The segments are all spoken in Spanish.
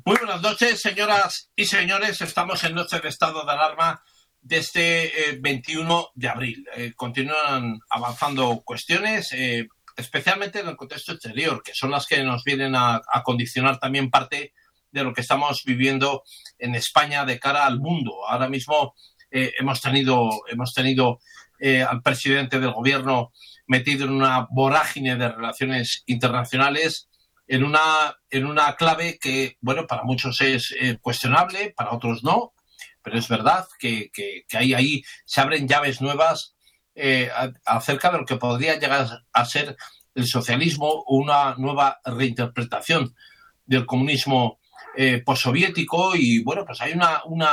Muy buenas noches, señoras y señores. Estamos en noche de estado de alarma desde 21 de abril. Continúan avanzando cuestiones, especialmente en el contexto exterior, que son las que nos vienen a condicionar también parte de lo que estamos viviendo en España de cara al mundo. Ahora mismo hemos tenido al presidente del gobierno metido en una vorágine de relaciones internacionales, en una clave que, bueno, para muchos es cuestionable, para otros no, pero es verdad que ahí se abren llaves nuevas acerca de lo que podría llegar a ser el socialismo, una nueva reinterpretación del comunismo postsoviético. Y bueno, pues hay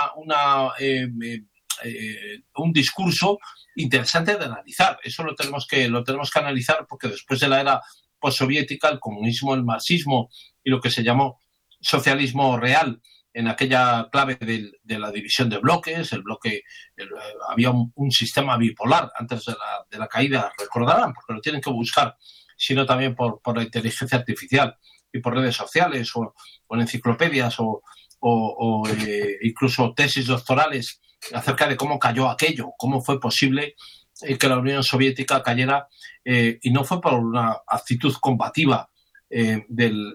un discurso interesante de analizar. Eso lo tenemos que analizar, porque después de la era postsoviética, el comunismo, el marxismo y lo que se llamó socialismo real, en aquella clave de la división de bloques, había un sistema bipolar antes de la caída, recordarán, porque lo tienen que buscar, sino también por la inteligencia artificial y por redes sociales o en enciclopedias o incluso tesis doctorales acerca de cómo cayó aquello, cómo fue posible que la Unión Soviética cayera, y no fue por una actitud combativa del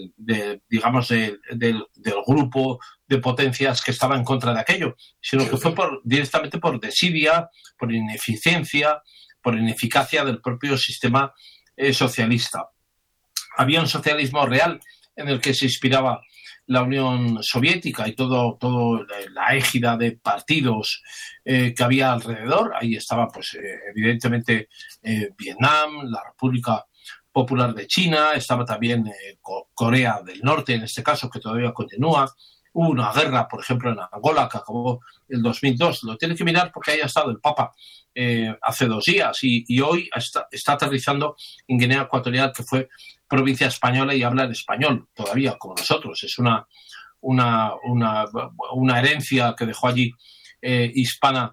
grupo de potencias que estaba en contra de aquello, sino que fue directamente por desidia, por ineficiencia, por ineficacia del propio sistema socialista. Había un socialismo real en el que se inspiraba la Unión Soviética y todo la égida de partidos que había alrededor. Ahí estaba, pues, evidentemente, Vietnam, la República Popular de China, estaba también Corea del Norte, en este caso, que todavía continúa. Hubo una guerra, por ejemplo, en Angola, que acabó en 2002. Lo tiene que mirar porque ahí ha estado el Papa hace 2 días y hoy está aterrizando en Guinea Ecuatorial, que fue provincia española y habla en español todavía, como nosotros. Es una herencia que dejó allí hispana,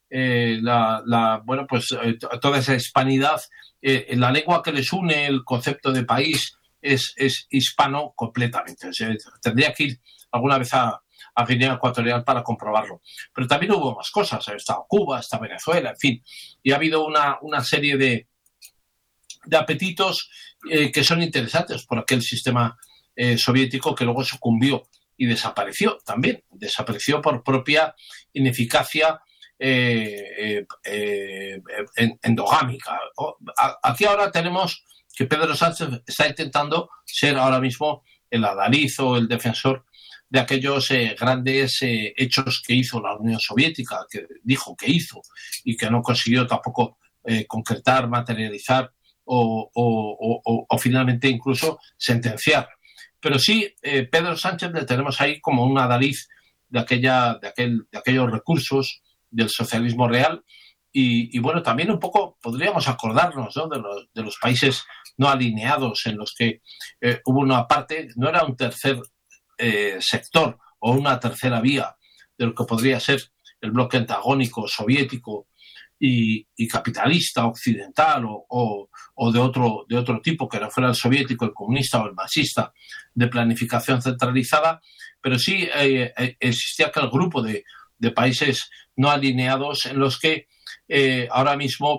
toda esa hispanidad. La lengua que les une, el concepto de país, es hispano completamente. O sea, tendría que ir alguna vez a Guinea Ecuatorial para comprobarlo. Pero también hubo más cosas. Ha estado Cuba, está Venezuela, en fin. Y ha habido una serie de apetitos que son interesantes por aquel sistema soviético, que luego sucumbió y desapareció también. Desapareció por propia ineficacia endogámica. Aquí ahora tenemos que Pedro Sánchez está intentando ser ahora mismo el adalid o el defensor de aquellos grandes hechos que hizo la Unión Soviética, que dijo que hizo y que no consiguió tampoco concretar, materializar o finalmente incluso sentenciar. Pero sí, Pedro Sánchez le tenemos ahí como un adalid de aquellos recursos del socialismo real. Y bueno, también un poco podríamos acordarnos, ¿no?, de los países no alineados, en los que hubo una parte, no era un tercer sector o una tercera vía de lo que podría ser el bloque antagónico soviético y capitalista occidental o de otro tipo, que no fuera el soviético, el comunista o el marxista, de planificación centralizada. Pero sí existía aquel grupo de países no alineados en los que ahora mismo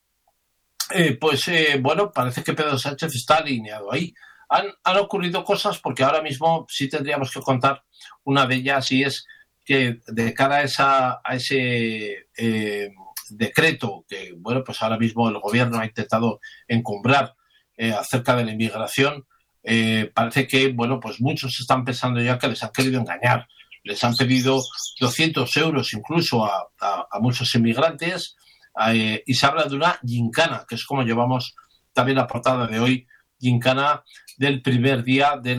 parece que Pedro Sánchez está alineado ahí. Han ocurrido cosas, porque ahora mismo sí tendríamos que contar una de ellas, y es que de cara a ese decreto que, bueno, pues ahora mismo el gobierno ha intentado encumbrar acerca de la inmigración, parece que, bueno, pues muchos están pensando ya que les han querido engañar. Les han pedido 200 euros incluso a muchos inmigrantes, y se habla de una gincana, que es como llevamos también la portada de hoy, gincana del primer día de